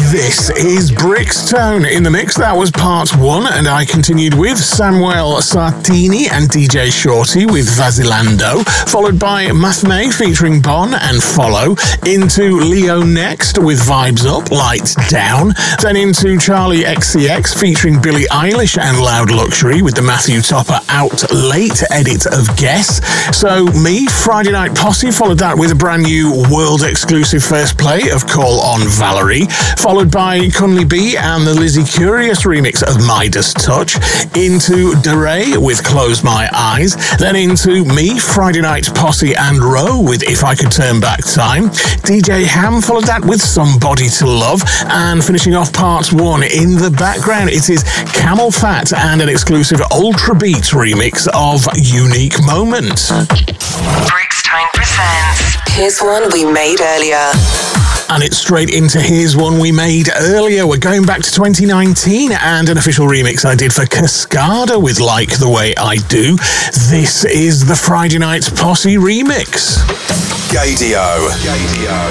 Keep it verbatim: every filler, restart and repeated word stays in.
This is Brixton in the mix. That was part one, and I continued with Samuel Sartini and D J Shorty with Vasilando, followed by Mathme featuring Bon and Follow, into Leo Next with Vibes Up, Lights Down, then into Charlie X C X featuring Billie Eilish and Loud Luxury with the Matthew Topper Out Late edit of Guess. So me, Friday Night Posse, followed that with a brand new world exclusive first play of Call on Valerie, followed by Kunli B and the Lizzie Curious remix of Midas Touch, into DeRay with Close My Eyes, then into me, Friday Night Posse and Roe with If I Could Turn Back Time. D J Ham followed that with Somebody to Love, and finishing off part one in the background, it is Camel Fat and an exclusive Ultra Beat remix of Unique Moment. Brixton presents Here's One We Made Earlier. And it's straight into Here's One We Made Earlier. We're going back to twenty nineteen and an official remix I did for Cascada with Like the Way I Do. This is the Friday Night Posse remix. Gadio. Gadio.